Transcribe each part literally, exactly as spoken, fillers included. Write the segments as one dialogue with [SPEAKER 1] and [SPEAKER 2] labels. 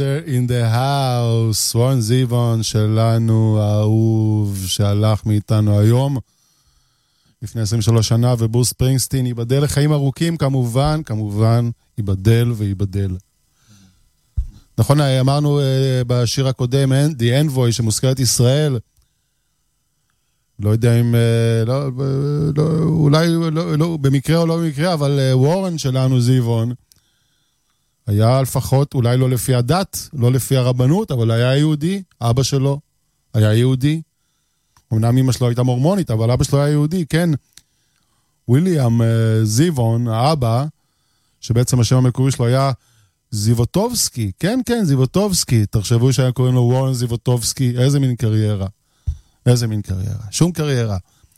[SPEAKER 1] in the house, וורן זיוון שלנו, האהוב, שהלך מאיתנו היום, לפני עשרים ושלוש שנה, וברוס ספרינגסטין, ייבדל לחיים ארוכים, כמובן, כמובן, ייבדל וייבדל. נכון, אמרנו בשיר הקודם, The Envoy, שמוזכרת ישראל, לא יודע אם, לא, לא, אולי לא, לא, במקרה או לא במקרה, אבל וורן שלנו, זיוון, היה לפחות, אולי לא לפי הדת, לא לפי הרבנות, אבל היה יהודי, אבא שלו היה יהודי. אמנם אמא שלו הייתה מורמונית, אבל אבא שלו היה יהודי, כן. וויליאם זיוון, האבא, שבעצם השם המקורי שלו היה זיבוטובסקי, כן, כן, זיבוטובסקי. תחשבו שהיה קוראים לו וורן זיבוטובסקי, איזה מין קריירה. איזה מין קריירה. שום קריירה.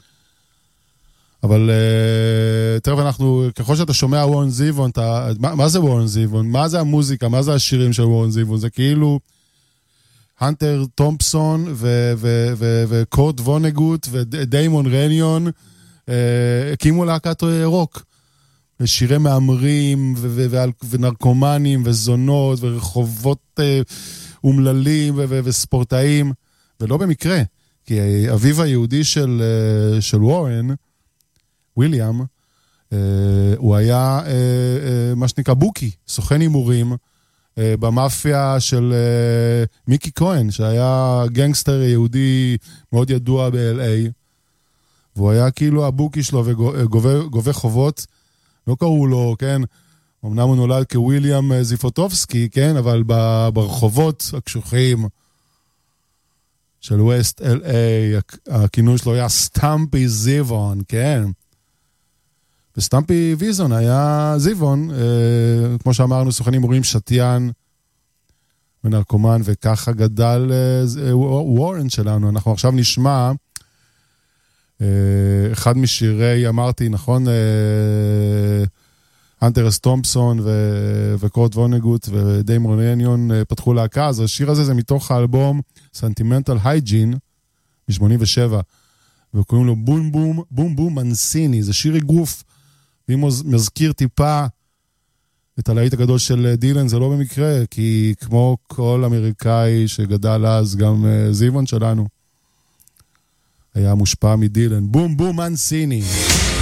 [SPEAKER 1] אבל uh, תראה, אנחנו, ככל שאתה שומע וורן זיוון, אתה, מה, מה זה וורן זיוון? מה זה המוזיקה? מה זה השירים של וורן זיוון? זה כאילו הנטר תומפסון וקורט וונגוט ודיימון רניון uh, הקימו להקת רוק. שירי מאמרים ו- ו- ו- ונרקומנים וזונות ורחובות uh, אומללים ו- ו- וספורטאים, ולא במקרה, כי אביו היהודי של, uh, של וורן, וויליאם, אה, הוא היה אה, אה, מה שנקרא בוקי, סוכן הימורים, אה, במאפיה של אה, מיקי כהן, שהיה גנגסטר יהודי מאוד ידוע ב-אל איי, והוא היה כאילו הבוקי שלו וגובה חובות, לא קראו לו, כן, אמנם הוא נולד כוויליאם זיפוטובסקי, כן, אבל ברחובות הקשוחים של ווסט אל איי, הכינוי שלו היה סטמפי זיוון, כן, וסטמפי ויזון היה זיוון, אה, כמו שאמרנו, סוכן הימורים, שתיין ונרקומן, וככה גדל אה, וורן שלנו. אנחנו עכשיו נשמע אה, אחד משירי, אמרתי, נכון, אה, הנטרס תומפסון ו- וקורט וונגוט ודיימון רניון אה, פתחו להקה, אז השיר הזה זה מתוך האלבום סנטימנטל הייג'ין מ-שמונים ושבע, וקוראים לו בום בום בום בום מנסיני, זה שיר אגרוף, ואם הוא מזכיר טיפה את הלהיט הגדול של דילן, זה לא במקרה, כי כמו כל אמריקאי שגדל אז, גם זיוון שלנו היה מושפע מדילן. בום בום מנסיני.